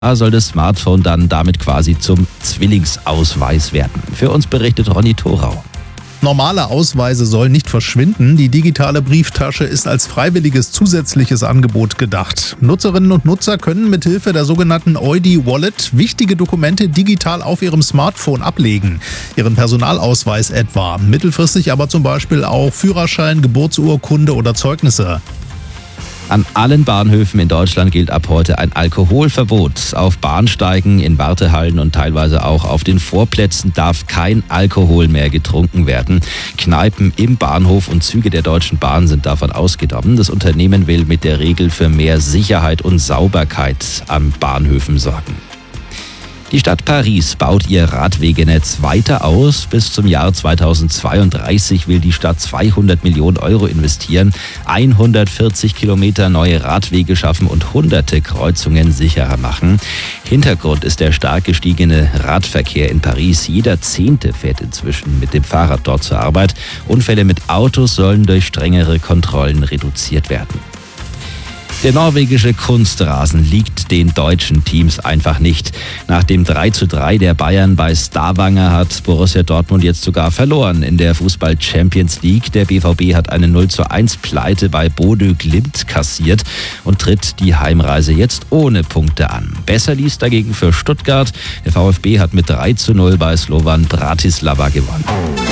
Da soll das Smartphone dann damit quasi zum Zwillingsausweis werden. Für uns berichtet Ronny Thorau. Normale Ausweise sollen nicht verschwinden. Die digitale Brieftasche ist als freiwilliges zusätzliches Angebot gedacht. Nutzerinnen und Nutzer können mithilfe der sogenannten Eudi-Wallet wichtige Dokumente digital auf ihrem Smartphone ablegen. Ihren Personalausweis etwa. Mittelfristig aber zum Beispiel auch Führerschein, Geburtsurkunde oder Zeugnisse. An allen Bahnhöfen in Deutschland gilt ab heute ein Alkoholverbot. Auf Bahnsteigen, in Wartehallen und teilweise auch auf den Vorplätzen darf kein Alkohol mehr getrunken werden. Kneipen im Bahnhof und Züge der Deutschen Bahn sind davon ausgenommen. Das Unternehmen will mit der Regel für mehr Sicherheit und Sauberkeit an Bahnhöfen sorgen. Die Stadt Paris baut ihr Radwegenetz weiter aus. Bis zum Jahr 2032 will die Stadt 200 Millionen Euro investieren, 140 Kilometer neue Radwege schaffen und hunderte Kreuzungen sicherer machen. Hintergrund ist der stark gestiegene Radverkehr in Paris. Jeder Zehnte fährt inzwischen mit dem Fahrrad dort zur Arbeit. Unfälle mit Autos sollen durch strengere Kontrollen reduziert werden. Der norwegische Kunstrasen liegt den deutschen Teams einfach nicht. Nach dem 3:3 der Bayern bei Stavanger hat Borussia Dortmund jetzt sogar verloren in der Fußball-Champions League. Der BVB hat eine 0:1 Pleite bei Bodø Glimt kassiert und tritt die Heimreise jetzt ohne Punkte an. Besser lief dagegen für Stuttgart. Der VfB hat mit 3:0 bei Slovan Bratislava gewonnen.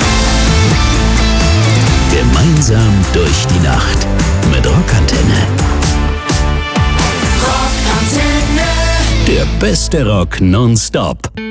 Gemeinsam durch die Nacht mit Rockantenne. Der beste Rock nonstop.